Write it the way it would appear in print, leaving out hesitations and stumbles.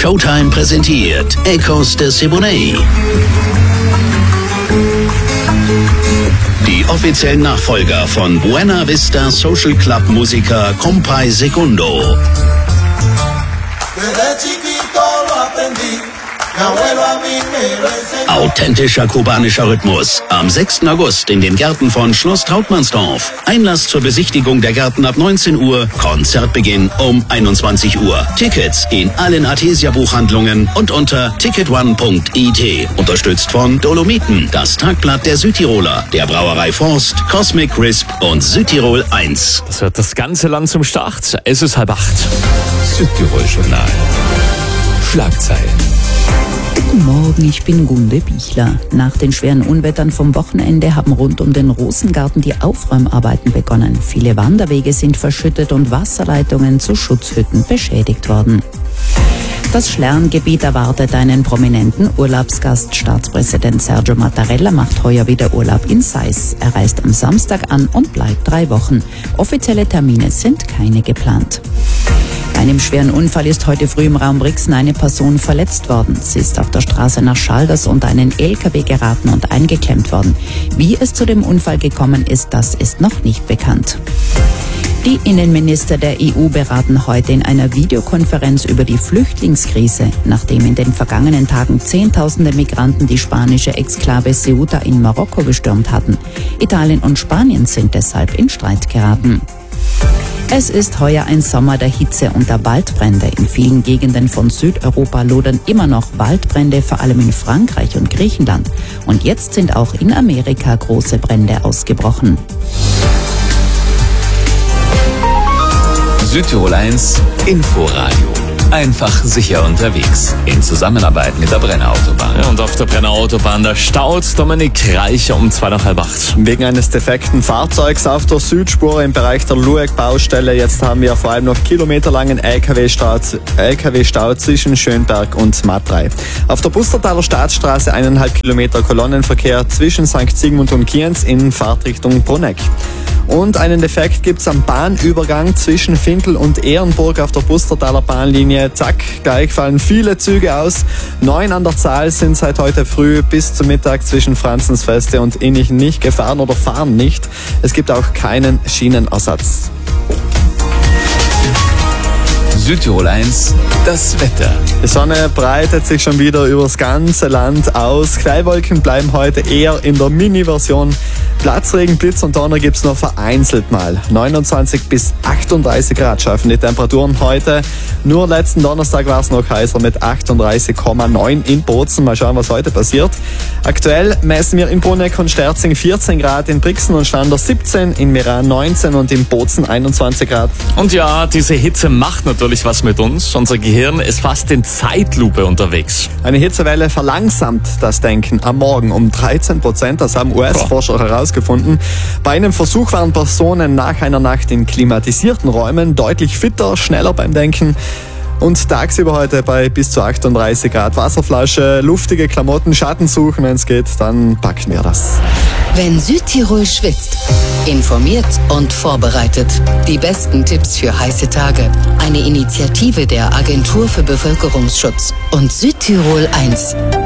Showtime präsentiert Ecos de Siboney. Die offiziellen Nachfolger von Buena Vista Social Club Musiker Compay Segundo. Authentischer kubanischer Rhythmus. Am 6. August in den Gärten von Schloss Trautmannsdorf. Einlass zur Besichtigung der Gärten ab 19 Uhr. Konzertbeginn um 21 Uhr. Tickets in allen Artesia-Buchhandlungen und unter ticketone.it. Unterstützt von Dolomiten, das Tagblatt der Südtiroler, der Brauerei Forst, Cosmic Crisp und Südtirol 1. Das hört das ganze Land zum Start. Es ist 7:30. Südtirol-Journal. Schlagzeilen. Guten Morgen, ich bin Gunde Bichler. Nach den schweren Unwettern vom Wochenende haben rund um den Rosengarten die Aufräumarbeiten begonnen. Viele Wanderwege sind verschüttet und Wasserleitungen zu Schutzhütten beschädigt worden. Das Schlerngebiet erwartet einen prominenten Urlaubsgast. Staatspräsident Sergio Mattarella macht heuer wieder Urlaub in Sais. Er reist am Samstag an und bleibt 3 Wochen. Offizielle Termine sind keine geplant. Bei einem schweren Unfall ist heute früh im Raum Brixen eine Person verletzt worden. Sie ist auf der Straße nach Schalders unter einen LKW geraten und eingeklemmt worden. Wie es zu dem Unfall gekommen ist, das ist noch nicht bekannt. Die Innenminister der EU beraten heute in einer Videokonferenz über die Flüchtlingskrise, nachdem in den vergangenen Tagen Zehntausende Migranten die spanische Exklave Ceuta in Marokko gestürmt hatten. Italien und Spanien sind deshalb in Streit geraten. Es ist heuer ein Sommer der Hitze und der Waldbrände. In vielen Gegenden von Südeuropa lodern immer noch Waldbrände, vor allem in Frankreich und Griechenland. Und jetzt sind auch in Amerika große Brände ausgebrochen. Südtirol 1 Inforadio. Einfach sicher unterwegs. In Zusammenarbeit mit der Brenner Autobahn. Ja, und auf der Brenner Autobahn, da staut Dominik Reicher um 7:45. Wegen eines defekten Fahrzeugs auf der Südspur im Bereich der Lueck-Baustelle. Jetzt haben wir vor allem noch kilometerlangen LKW-Stau zwischen Schönberg und Matrei. Auf der Pustertaler Staatsstraße 1,5 Kilometer Kolonnenverkehr zwischen St. Sigmund und Kienz in Fahrtrichtung Bruneck. Und einen Defekt gibt's am Bahnübergang zwischen Fintel und Ehrenburg auf der Pustertaler Bahnlinie. Zack, gleich fallen viele Züge aus. 9 an der Zahl sind seit heute früh bis zum Mittag zwischen Franzensfeste und Innichen nicht gefahren oder fahren nicht. Es gibt auch keinen Schienenersatz. Südtirol 1, das Wetter. Die Sonne breitet sich schon wieder übers ganze Land aus. Quellwolken bleiben heute eher in der Mini-Version. Platzregen, Blitz und Donner gibt's nur vereinzelt mal. 29 bis 38 Grad schaffen die Temperaturen heute. Nur letzten Donnerstag war es noch heißer mit 38,9 in Bozen. Mal schauen, was heute passiert. Aktuell messen wir in Bruneck und Sterzing 14 Grad, in Brixen und Schlander 17, in Meran 19 und in Bozen 21 Grad. Und ja, diese Hitze macht natürlich was mit uns. Unser Gehirn ist fast in Zeitlupe unterwegs. Eine Hitzewelle verlangsamt das Denken am Morgen um 13%. Das haben US-Forscher herausgefunden. Bei einem Versuch waren Personen nach einer Nacht in klimatisierten Räumen deutlich fitter, schneller beim Denken. Und tagsüber heute bei bis zu 38 Grad. Wasserflasche, luftige Klamotten, Schatten suchen, wenn es geht, dann packen wir das. Wenn Südtirol schwitzt, informiert und vorbereitet. Die besten Tipps für heiße Tage. Eine Initiative der Agentur für Bevölkerungsschutz und Südtirol 1.